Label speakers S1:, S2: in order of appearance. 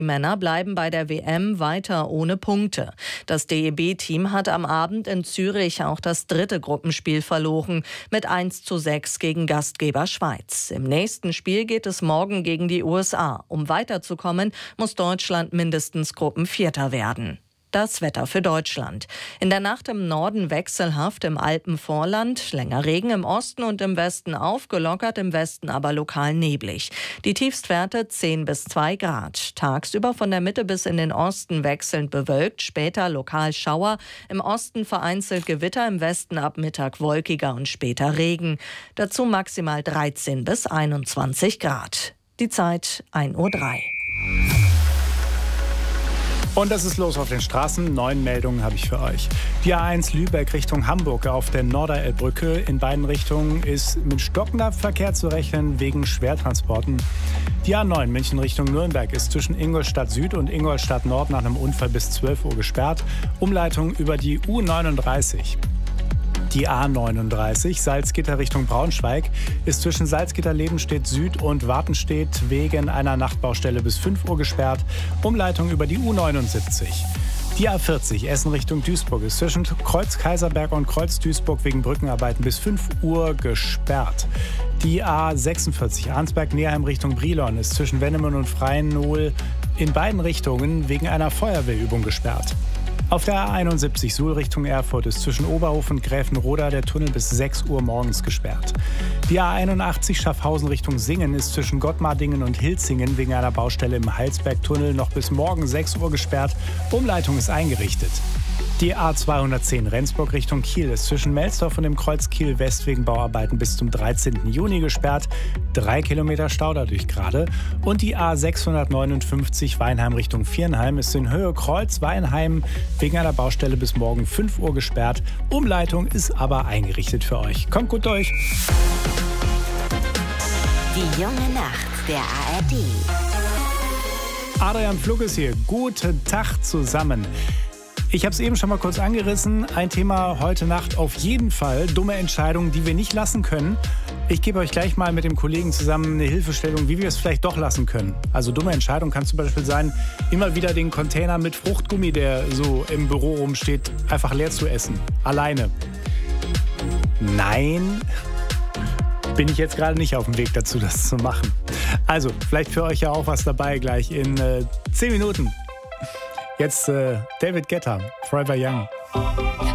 S1: Männer bleiben bei der WM weiter ohne Punkte. Das DEB-Team hat am Abend in Zürich auch das dritte Gruppenspiel verloren mit 1:6 gegen Gastgeber Schweiz. Im nächsten Spiel geht es morgen gegen die USA. Um weiterzukommen, muss Deutschland mindestens Gruppenvierter werden. Das Wetter für Deutschland. In der Nacht im Norden wechselhaft, im Alpenvorland, länger Regen im Osten und im Westen aufgelockert, im Westen aber lokal neblig. Die Tiefstwerte 10 bis 2 Grad. Tagsüber von der Mitte bis in den Osten wechselnd bewölkt, später lokal Schauer, im Osten vereinzelt Gewitter, im Westen ab Mittag wolkiger und später Regen. Dazu maximal 13 bis 21 Grad. Die Zeit 1:03 Uhr.
S2: Und das ist los auf den Straßen. 9 Meldungen habe ich für euch. Die A1 Lübeck Richtung Hamburg auf der Norderelbbrücke. In beiden Richtungen ist mit stockender Verkehr zu rechnen wegen Schwertransporten. Die A9 München Richtung Nürnberg ist zwischen Ingolstadt Süd und Ingolstadt Nord nach einem Unfall bis 12 Uhr gesperrt. Umleitung über die U39. Die A39 Salzgitter Richtung Braunschweig ist zwischen Salzgitter-Lebenstedt Süd und Wartenstedt wegen einer Nachtbaustelle bis 5 Uhr gesperrt. Umleitung über die U79. Die A40 Essen Richtung Duisburg ist zwischen Kreuz Kaiserberg und Kreuz Duisburg wegen Brückenarbeiten bis 5 Uhr gesperrt. Die A46 Arnsberg-Neheim Richtung Brilon ist zwischen Wennemen und Freiennohl in beiden Richtungen wegen einer Feuerwehrübung gesperrt. Auf der A71 Suhl Richtung Erfurt ist zwischen Oberhof und Gräfenroda der Tunnel bis 6 Uhr morgens gesperrt. Die A81 Schaffhausen Richtung Singen ist zwischen Gottmardingen und Hilzingen wegen einer Baustelle im Heilsbergtunnel noch bis morgen 6 Uhr gesperrt. Umleitung ist eingerichtet. Die A210 Rendsburg Richtung Kiel ist zwischen Melsdorf und dem Kreuz Kiel West wegen Bauarbeiten bis zum 13. Juni gesperrt. 3 Kilometer Stau dadurch gerade. Und die A659 Weinheim Richtung Viernheim ist in Höhe Kreuz Weinheim wegen einer Baustelle bis morgen 5 Uhr gesperrt. Umleitung ist aber eingerichtet für euch. Kommt gut durch.
S3: Die junge Nacht der ARD.
S2: Adrian Flug ist hier. Guten Tag zusammen. Ich habe es eben schon mal kurz angerissen. Ein Thema heute Nacht auf jeden Fall. Dumme Entscheidungen, die wir nicht lassen können. Ich gebe euch gleich mal mit dem Kollegen zusammen eine Hilfestellung, wie wir es vielleicht doch lassen können. Also dumme Entscheidung kann zum Beispiel sein, immer wieder den Container mit Fruchtgummi, der so im Büro rumsteht, einfach leer zu essen. Alleine. Nein, bin ich jetzt gerade nicht auf dem Weg dazu, das zu machen. Also, vielleicht für euch ja auch was dabei gleich in 10 Minuten. Jetzt David Guetta, Forever Young.